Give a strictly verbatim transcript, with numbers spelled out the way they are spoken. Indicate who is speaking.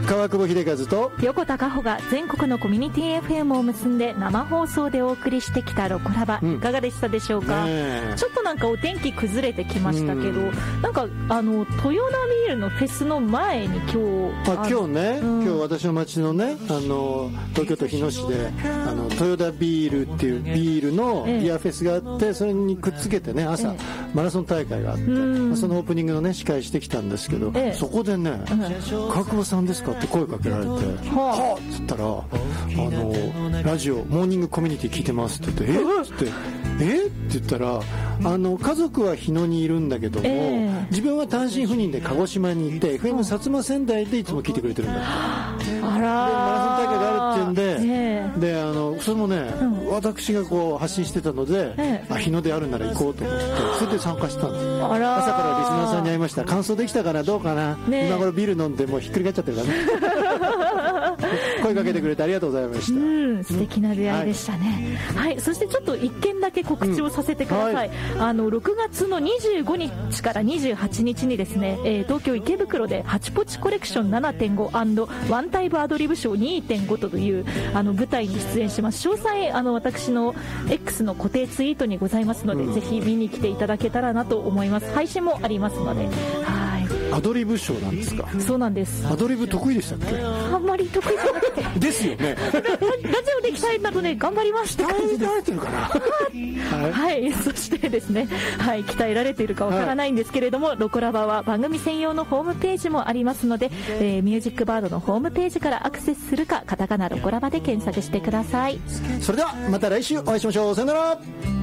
Speaker 1: 川久保秀和と
Speaker 2: 横田加穂が全国のコミュニティ エフエム を結んで生放送でお送りしてきたロコラバ、うん、いかがでしたでしょうか、ね、ちょっとなんかお天気崩れてきましたけど、うん、なんかあの豊田ビールのフェスの前に今日
Speaker 1: あ今日ね、うん、今日私の町のねあの東京都日野市であの豊田ビールっていうビールのビアフェスがあって、ええ、それにくっつけてね朝、ええ、マラソン大会があって、うん、そのオープニングのね司会してきたんですけど、ええ、そこでね、うん、川久保さんですかって声かけられて、はぁっつったらあのラジオモーニングコミュニティ聞いてますって言ってえっつってえって言ったらあの家族は日野にいるんだけども、えー、自分は単身赴任で鹿児島にいて エフエム 薩摩仙台でいつも聞いてくれてるんだって
Speaker 2: あら
Speaker 1: でマラソン大会があるっていうんで、えー、であのそれもね、うん、私がこう発信してたので、えー、あ日野であるなら行こうと思ってそれで参加したんです。あら朝からリスナーさんに会いました。完走できたかなどうかな、ね、今頃ビール飲んでもうひっくり返っちゃってるからね声かけてくれてありがとうございました。
Speaker 2: うん素敵な出会いでしたね、はいはい、そしてちょっと一件だけ告知をさせてください、うんはい、あのろくがつのにじゅうごにちからにじゅうはちにちにですね、えー、東京池袋でハチポチコレクション ななてんご& ワンタイムアドリブショー にてんご というあの舞台に出演します。詳細あの私の X の固定ツイートにございますので、うん、ぜひ見に来ていただけたらなと思います。配信もありますのではい
Speaker 1: アドリブショーなんですか。
Speaker 2: そうなんです。
Speaker 1: アドリブ得意でしたっけ。
Speaker 2: あんまり得意じゃなくて
Speaker 1: ですよね
Speaker 2: ラジオで鍛えたので頑張りますって感じです。
Speaker 1: 鍛えてるかな
Speaker 2: はい、はい、そしてですね、はい、鍛えられているかわからないんですけれども、はい、ロコラバは番組専用のホームページもありますので、えー、ミュージックバードのホームページからアクセスするかカタカナロコラバで検索してください。
Speaker 1: それではまた来週お会いしましょう。さよなら。